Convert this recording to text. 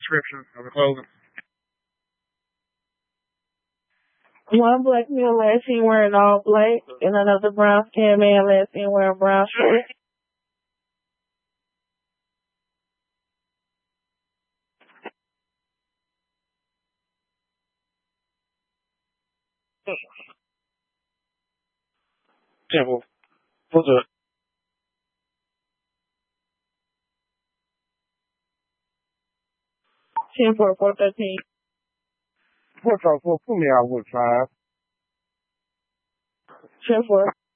description of the clothing. One black male last seen wearing all black, and another brown skinned man last seen wearing brown shorts. Temple. What's up? 10-4, 413. What's up? Put me out with 5. 10-4.